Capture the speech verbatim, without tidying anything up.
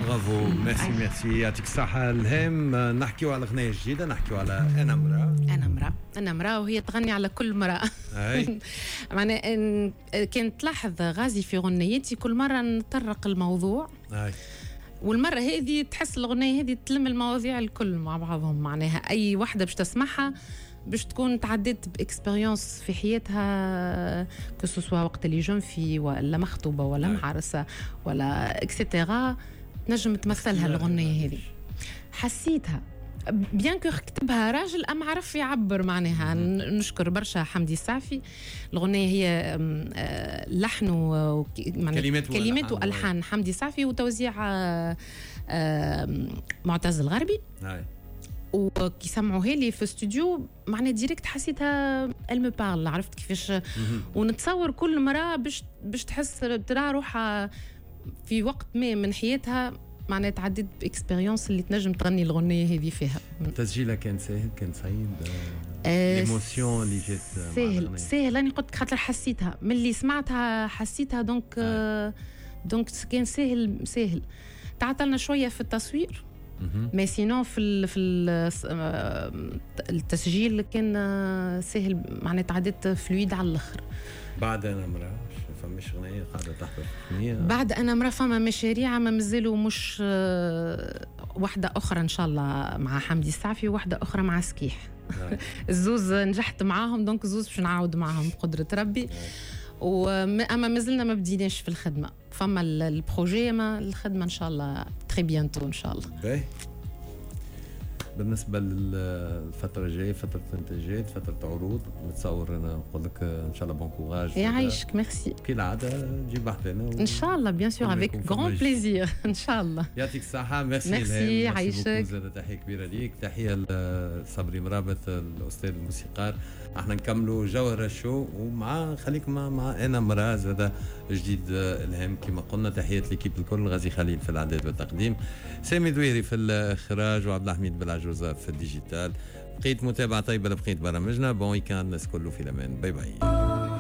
برافو ميرسي ميرسي يعطيك الصحة. الهام نحكيو على أغنية جديدة، نحكيو على أنا امرأة. أنا امرأة أنا امرأة وهي تغني على كل امرأة. معناها كانت تلاحظ غازي في غنيتي كل مرة نطرق الموضوع. أي. والمرة هذه تحس الغنية هذه تلم المواضيع الكل مع بعضهم، معناها أي واحدة باش تسمعها باش تكون تعديت باكسبيريونس في حياتها، كسوسوا وقت اللي جون في ولا مخطوبة ولا معرسة ولا اكسيتيرا، نجم تمثلها الغنية هذه. حسيتها بيان كو كتبها راجل أم عرف يعبر معناها. نشكر برشا حمدي السعفي. الغنية هي لحن كلمات كلمات والحان حمدي السعفي وتوزيع معتز الغربي. وكي سمعوها لي في استوديو معناها ديريكت حسيتها المي بارل، عرفت كيفاش. ونتصور كل مرة باش باش تحس ترى روحها في وقت ما من حياتها معناها تعديت باكسبيريونس اللي تنجم تغني الغنية هذه فيها. تسجيلها كان سهل، كان صعيب. الايموسيون اللي جات سهل سهل. انا قلت خاطر حسيتها من اللي سمعتها حسيتها دونك آه. دونك كان سهل سهل. تعطلنا شوية في التصوير ما سينو في ال في ال التسجيل كان سهل معناها تعديت فلويد على الاخر. بعد انا امرأة فماش اغنيه قاعده تحضر اغنيه بعد انا امرأة فما مشاريع ما مازالوا مش واحده اخرى ان شاء الله مع حمدي السعفي وواحده اخرى مع سكيح. الزوز نجحت معاهم دونك الزوز باش نعاود معاهم بقدره ربي. واما مازلنا ما بديناش في الخدمه، فما البروجي ما الخدمه ان شاء الله تري بيانتو ان شاء الله. باهي. بالنسبة للفترة الجاية فترة انتاجات فترة عروض نتصور أنا نقول لك إن شاء الله بون كوراج. يعيشك ميرسي. كالعادة جيب حدنا إن شاء الله بيان سور افيك غران بليزير إن شاء الله. يعطيك الصحة. ميرسي. ميرسي يعيشك. زاد تحية كبيرة ليك. تحية لصبري مرابط الأستاذ الموسيقار. احنا نكملوا جوهر الشو ومع خليك مع مع أنا امرأة زاد جديد الهام كما قلنا. تحية ليكيب الكل. غازي خليل في الإعداد والتقديم، سامي دويري في الإخراج وعبد الحميد بالعجوزة في الديجيتال. بقيت متابعة طيبة لبقيت برامجنا. بون ويكاند الناس كله في الأمان. باي باي.